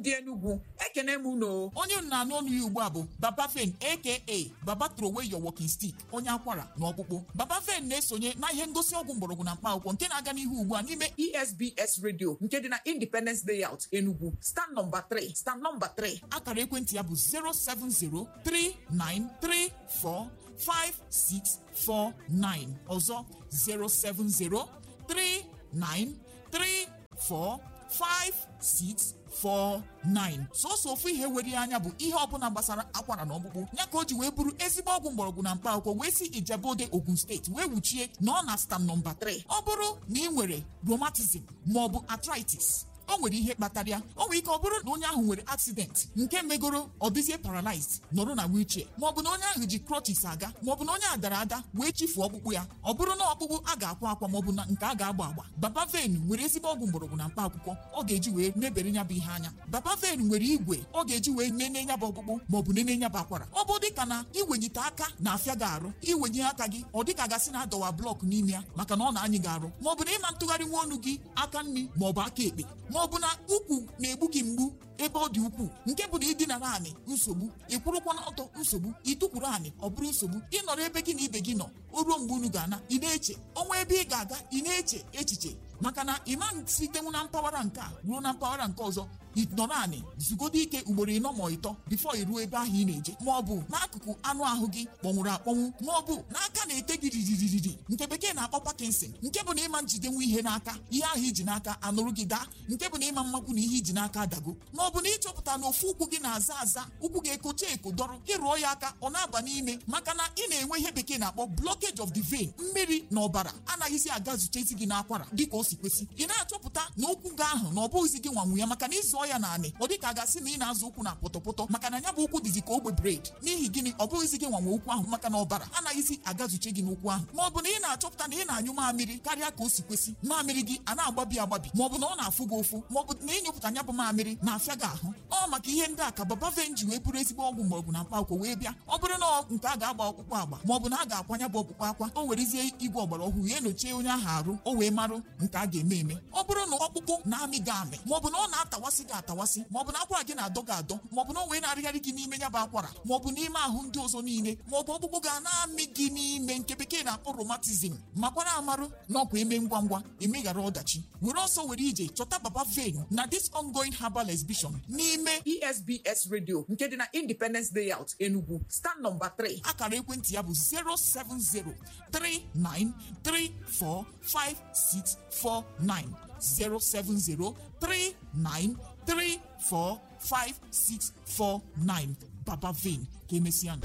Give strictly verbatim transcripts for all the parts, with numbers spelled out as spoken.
ndị Enugu. Ekene m unu. Onye na-anụ ọnụ ya ugbu a bụ Baba Fen aka Baba Throw Away Your Walking Stick, onye akwara na ọkpụkpụ. Baba Fen na-esonye na ihe ngosi ọgwụ mgbọrọgwụ na mkpa akwụkwọ nke na-aga n'ihu ugbu a n'ime E S B S Radio nke dị na Independence Layout Enugu, stand number three, stand number three. akara ekwentị ya bụ zero seven zero three nine three four five six four nine, ọzọ zero seven zero three nine three four five six four nine. Sọsọ ofu ihe were anya bụ ihe ọbụla gbasara akwara na ọkpụkpụ ya ka o ji wee bụrụ ezigbo ọgwụ mgbọrọgwụ na mkpa akwụkwọ wee si Ijebode, Ogun steeti wee wuchie na ọ na stand nọmba three. Ọ bụrụ na ị nwere rheumatism maọbụ arthritis, o nwere ihe kpatara ya. O nwere ike ọ bụrụ na onye ahụ nwere accident nke megoro ọ dịzie paralyzed nọrọ na wheelchair, maọbụ na onye ahụ ji crutches aga, maọbụ na onye a dara ada wee chifuo ọkpụkpụ ya. Ọ bụrụ na ọkpụkpụ a ga-akwa akwa maọbụ na nke a ga-agba agba, Baba Fen nwere ezigbo ọgwụ mgbọrọgwụ na mkpa akwụkwọ ọ ga-eji wee mebere ya bụ ihe anya. Baba Fen nwere igwe ọ ga-eji wee nene ya bụ ọkpụkpụ maọbụ nene ya bụ akwara. Ọ bụ dịka na iwenyite aka na-afịa gị arụ, iwenye aka gị ọ dịka gasị na adọwa blọk n'ime ya maka na ọ na-anyị gị arụ, maọbụ na ịma ntụgharị nwa ọnụ gị aka nri maọbụ aka ekpe, maọbụ na ukwu na-egbu gị mgbu ebe ọ dị ukwuu, nke bụ na ịdịnara anị nsogbu, ịkwụrụkwa n'ọtọ nsogbu, ịtụkwuru anị ọ bụrụ nsogbu, ịnọrọ ebe gị na ibe gị nọ o ruo mgbe unu ga-ana ị na-eche ọnwa ebe ị ga-aga ị na-eche echiche maka na ịma sitenwu na mpaghara nke a ruo na mpaghara nke ọzọ nọrọ anị zugodo ike ugboro ịnọ ma ịtọ bifo iruo ebe ahụ ị na-eje, ma ọ bụ n'akụkụ anụ ahụ gị kpọnwụrụ akpọnwụ, ma ọ bụ n'aka na-ete gị riririri nke bekee na-akpọ Parkinson, nke bụ na ịma njidenwu ihe n'aka, ihe ahụ iji n'aka anụrụ gị daa, nke bụ na ịma mmakwu na ihe iji n'aka adago, ma ọ bụ na ịchọpụta na ofu ụkwụ gị na-aza aza, ụkwụ gị ekocha eko dọrọ, ịrụọ ya aka ọ na-aba n'ime maka na ị na-enwe ihe bekee na-akpọ blockage of the vein, mmiri na ọbara anaghịzi aga zuchezi gị n'akwara dịka o si kwesị. Ị na-achọpụta na ụkwụ gị ahụ na ọ bụghịzi gị nwanwu ya maka na ịzụọ ya naanị ọ dịka a gasị na ị na-azụ ụkwụ na pọtọpọtọ maka na ya bụ ụkwụ dịzi ka ogbe bred. N'ihi gịnị? Ọ bụghịzi gị nwanwe ụkwụ ahụ maka na ọbara anaghịzi agazuche gị n'ụkwụ ahụ, ma ọ bụ na ị na-achọpụta na ị na-anyụ mamịrị karịa ka o si kwesị, mamịrị gị a na-agbabi agbabi, ma ọ bụ na ọ na-afụ gị ụfụ, ma ọ bụ na ịnyụpụta ya bụ mamịrị na-afịa gị ahụ. Ọ maka ihe ndị a ka Baba Fen ji wee bụrụ ezigbo ọgwụ mgbọrọgwụ na mkpa akwụkwọ wee bịa. Ọ bụrụ na nke a ga-agba ọkpụkpụ agba, ma ọ bụ na a ga-akwanya bụ ọkpụkpụ akwa, o werezie igwe ọgbara ọhụrụ ya enyochie onye ahụ arụ o wee marụ nke a ga-eme eme. Ọ bụrụ na ọkpụkpụ na-amị gị amị, ma ọ bụ na ọ na-atawasị gị atawasị, ma ọ bụ na akwara gị na-adọ gị adọ, ma ọ bụ na o wee na-arịgharị gị n'ime ya bụ akwara, ma ọ bụ n'ime ahụ ndị ọzọ niile, ma ọ bụ ọkpụkpụ ga na-amị gị n'ime nke bekee na-akpọ rheumatism, makwara amarụ na ọkwa eme ngwa ngwa emeghara ọdachi. Were ọsọ were ije chọta Baba Fen na this ongoing herbal exhibition n'ime E S B S Radio nke dị na Independence Layout Enugu, stand number three. akara ekwentị ya bụ zero seven zero three nine three four five six four nine, zero seven zero three nine three four five six four nine. Baba Fen ka emesịa.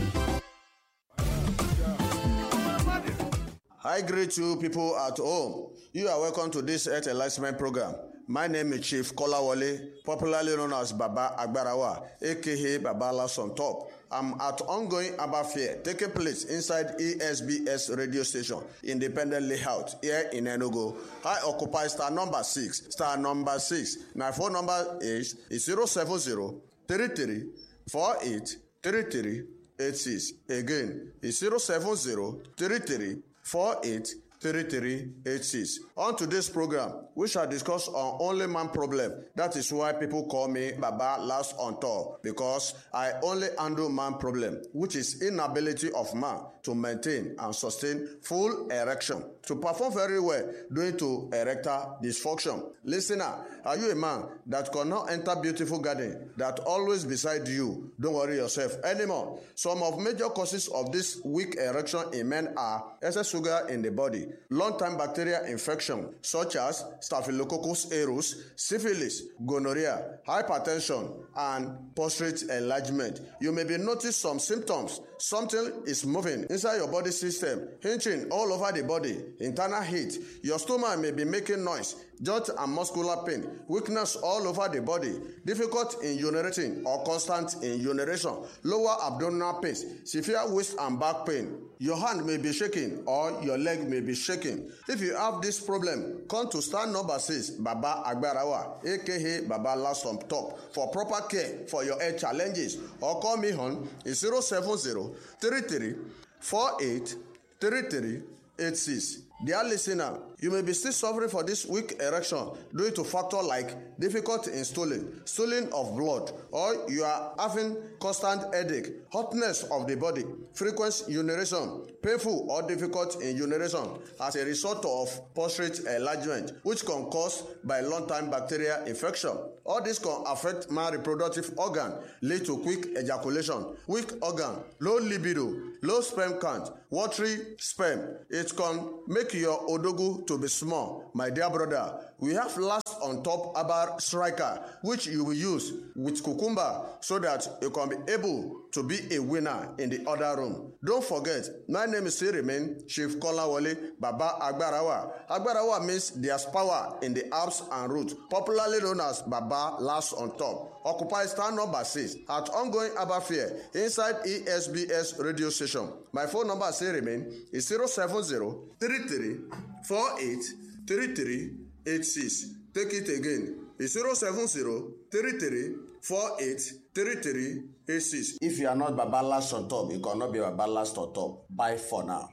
I greet you people at home. You are welcome to this Health Enlightenment program. My name is Chief Kolawole, popularly known as Baba Agbarawa, aka Baba Last on Top. I'm at ongoing Abba Fair taking place inside E S B S radio station, Independent Layout, here in Enugu. I occupy star number six. Star number six. My phone number is zero seven zero three three four eight three three eight six. Again, it's zero seven zero three three four eight three three eight six. On today's program, we shall discuss on only man problem. That is why people call me Baba Last on Top, because I only handle man problem, which is inability of man to maintain and sustain full erection, to perform very well due to erectile dysfunction. Listener, are you a man that cannot enter beautiful garden that always beside you? Don't worry yourself anymore. Some of major causes of this weak erection in men are excess sugar in the body, long-time bacterial infection such as Staphylococcus aureus, syphilis, gonorrhea, hypertension, and prostate enlargement. You may be noticing some symptoms. Something is moving inside your body system, hinging all over the body, internal heat. Your stomach may be making noise, joint and muscular pain, weakness all over the body, difficult in urinating or constant in urination, lower abdominal pain, severe waist and back pain. Your hand may be shaking or your leg may be shaking. If you have this problem, come to stand number six, Baba Agbarawa, aka Baba Last on Top, for proper care for your health challenges, or call me on zero seven zero three three four eight three three eight six. Dear listener, You may be still suffering for this weak erection due to factor like difficulty in stooling, stooling of blood, or you are having constant headache, hotness of the body, frequent urination, painful or difficult in urination as a result of prostate enlargement, which can cause by long-time bacterial infection. All this can affect my reproductive organ, lead to quick ejaculation, weak organ, low libido, low sperm count, watery sperm. It can make your odogu to be small. My dear brother, we have last on top herbal striker, which you will use with cucumber so that you can be able to be a winner in the other room. Don't forget, my name is still remain Chief Kolawole Baba Agbarawa. Agbarawa means there's power in the herbs and roots, popularly known as Baba Last on Top. Occupy stand number six at ongoing herbal fair inside E S B S radio station. My phone number still remain is zero seven zero three three four eight three three eight six. Take it again. It's zero seven zero three three four eight three three eight six. If you are not Baba Last on Top, you cannot be Baba Last on Top. Bye for now.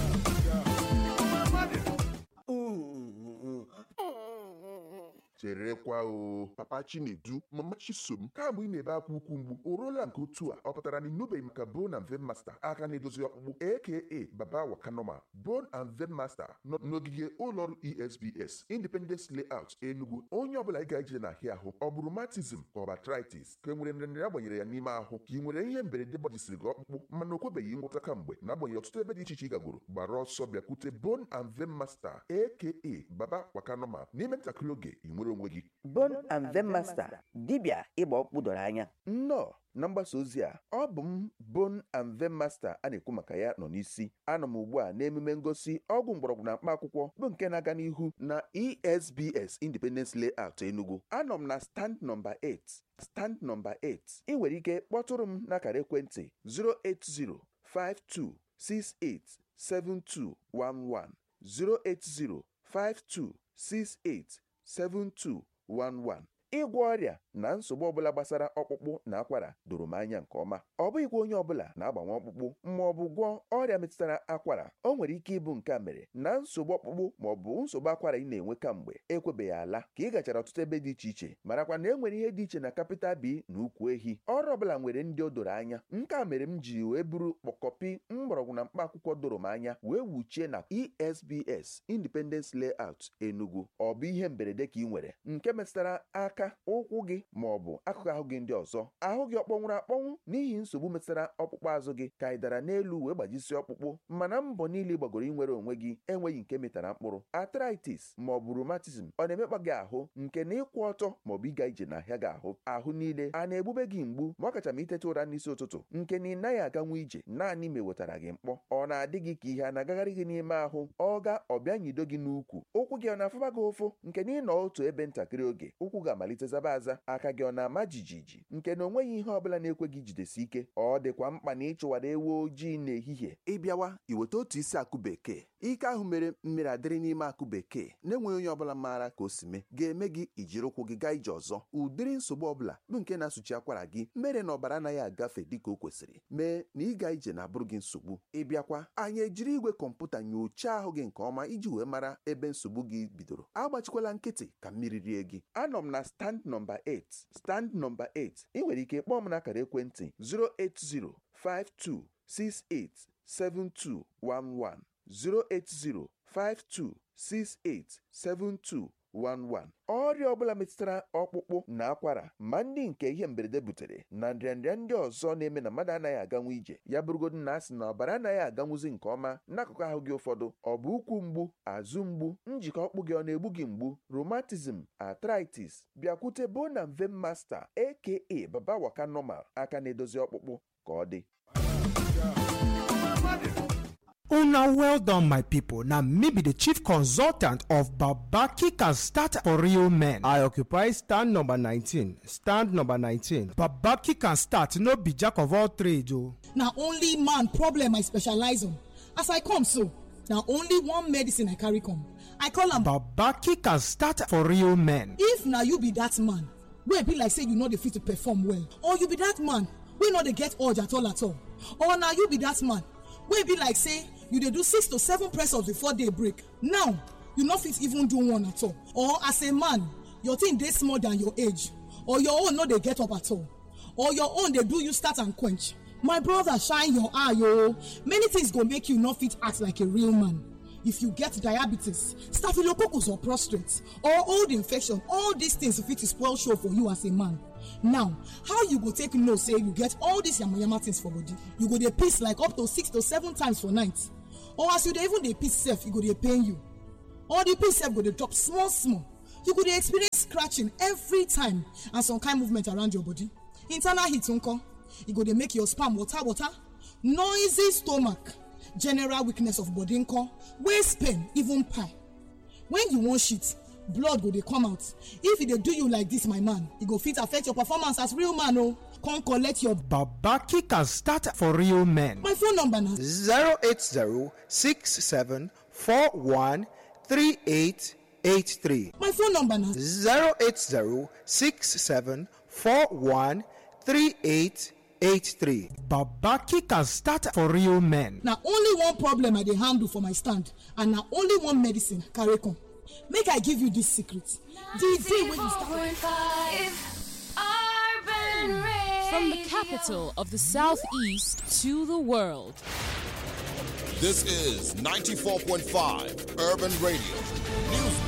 cherekwa o papa Chinedu mama Chisom kamgbe ị na-ebe akwa ukwu mgbu o ruola nke otu a ọ pụtara na ịnụbeghị maka Bone and Vein Master aka na-edozi ọkpụkpụ aka Baba Wakanoma. Bone and Vein Master nọ n'ogige ụlọọrụ E S B S Independence Layout Enugu. Onye ọbụla ị ga-eje na ahịa ahụ ọ bụ rheumatism ka ọ bụ arthritis ka e nwere nrịanrịa agbanyere ya n'ime ahụ ka ị nwere ihe mberede gbajisiri gị ọkpụkpụ mana o kwebeghị ngwọta kamgbe na-agbanyeghị ọtụtụ ebe dị iche iche ị gagoro gbara ọsọ bịakwute Bone and Vein Master aka Baba Wakanoma n'ime ntakịrị oge ị nwere onwe gị. Bone and Vein Master dibịa ịgba ọkpụkpụ doro anya. Nnọọ na mgbasa ozi a ọ bụ m Bone and Vein Master a na-ekwu maka ya nọ n'isi. Anọ m ugbu a n'emume ngosi ọgwụ mgbọrọgwụ na mkpa akwụkwọ bụ nke na-aga n'ihu na E S B S Independence Layout Enugu. Anọ m na stand number eight. Stand number eight. Ị nwere ike kpọtụrụ m n'akara ekwentị zero eight zero five two six eight seven two one one zero eight zero five two six eight seven two one one. Ịgwọ ọrịa na nsogbu ọbụla gbasara ọkpụkpụ na akwara doro m anya nke ọma. Ọ bụghịkwa onye ọbụla na-agbanwe ọkpụkpụ ma ọ bụ gwọọ ọrịa metụtara akwara. O nwere ike ịbụ nke a mere na nsogbu ọkpụkpụ ma ọ bụ nsogbu akwara ị na-enwe kamgbe ekwebeghị ala ka ị gachara ọtụtụ ebe dị iche iche marakwa na e nwere ihe dị iche na capital B na ukwu ehi. Ọrụ ọbụla nwere ndị o doro anya. Nke a mere m ji wee buru kpọkọpi mgbọrọgwụ na mkpa akwụkwọ doro m anya wee wuchie na E S B S Independence Layout Enugu. Ọ bụ ihe mberede ka ị nwere nke metụtara aka ụkwụ gị ma ọ bụ akụkụ ahụ gị ndị ọzọ. Ahụ gị ọkpọnwụrụ akpọnwụ n'ihi nsogbu metụtara ọkpụkpụ azụ gị ka ị dara n'elu wee gbajisi ọkpụkpụ mana mbọ niile gbagoro inwere onwe gị enweghị nke metara mkpụrụ. Arthritis ma ọ bụ rheumatism ọ na-emekpa gị ahụ nke na ịkwụ ọtọ ma ọ bụ ịga ije n'ahịa gị ahụ. Ahụ niile a na-egbube gị mgbu ma ọ kacha ma iteta ụra n'isi ụtụtụ nke na ị naghị aganwu ije naanị ma ewetara gị mkpọ. Ọ na-adị gị ka ihe a na-agagharị gị n'ime ahụ ọ ga ọbịa nyido gị n'ukwu. Ụkwụ gị ọ na-afụba gị ụfụ nke na ị nọ otu ebe ntakịrị oge ụkwụ ga-amalite zaba aza. Aka gị ọ na-ama jijiji nke na onweghị ihe ọbụla na-ekwe gị jidesi ike. Ọ dịkwa mkpa na ịchụwara ewu ojii n'ehihie. Ịbịawa iweta otu isi akụ bekee. Ike ahụ mere mmiri adịrị n'ime akụ bekee na-enweghị onye ọbụla maara ka o si mee ga-eme gị ijiri ụkwụ gị gaa ije ọzọ. Ụdịrị nsogbu ọbụla bụ nke na-asụchi akwara gị mere na ọbara anaghị agafe dịka o kwesịrị mee na ịga ije na-abụrụ gị nsogbu. Ịbịakwa anyị ejiri igwe kọmputa nyochaa ahụ gị nke ọma iji wee mara ebe nsogbu gị bidoro. Agbachikwala nkịtị ka mmiri rie gị. Anọ m na stand number eight. Stand number eight. Ị nwere ike kpọọ m n'akara ekwentị zero eight zero five two six eight seven two one one zero eight zero five two six eight seven two one one. Ọrịa ọbụla metụtara ọkpụkpụ na akwara ma ndị nke ihe mberede butere na nrịanrịa ndị ọzọ na-eme na mmadụ anaghị aganwu ije ya bụrụgodu na asị na ọbara anaghị aganwuzi nke ọma n'akụkụ ahụ gị ụfọdụ. Ọ bụ ụkwụ mgbu, azụ mgbu, njikọ ọkpụ gị ọ na-egbu gị mgbu, rheumatism, arthritis, bịakwute Bone and Vein Master aka Baba Wakanoma aka na-edozi ọkpụkpụ ka ọ dị. Una well done, my people. Now, me be the chief consultant of Babaki Can Start for Real Men. I occupy stand number nineteen. Stand number nineteen. Babaki Can Start, no be jack of all trades. Oh. Now, only man problem I specialize on. As I come so, now only one medicine I carry come. I call am Babaki Can Start for Real Men. If now you be that man, wey be like say you know the fit to perform well, or you be that man, we know they get urge at all at all, or now you be that man, wey be like say you dey do six to seven press ups before day break. Now you no fit even do one at all. Or as a man, your thing dey small than your age, or your own no dey get up at all, or your own dey do you start and quench. My brother, shine your eye o. Many things go make you no fit act like a real man. If you get diabetes, staphylococcus or prostate, or old infection, all these things fit spoil show for you as a man. Now, how you go take know say you get all these yamayama things for body? You go dey piss like up to six to seven times for night, or as you dey even dey piss sef, e go dey pain you, or the piss sef go dey drop small small. You go dey experience scratching every time and some kind movement around your body. Internal heat nko, e go dey make your sperm water water, noisy stomach, general weakness of body nko, waist pain, even pie. When you wan shit, blood go dey come out. If e dey do you like this, my man, e go fit affect your performance as real man o. Come collect your Babaki can start for real men. My phone number na zero eight zero six seven four one three eight eight three. My phone number na zero eight zero six seven four one three eight eight three. Babaki can start for real men. na only one problem I dey handle for my stand, and na only one medicine carry come. Make I give you this secret. The day when you start. From the capital of the Southeast to the world. This is ninety-four point five Urban Radio. News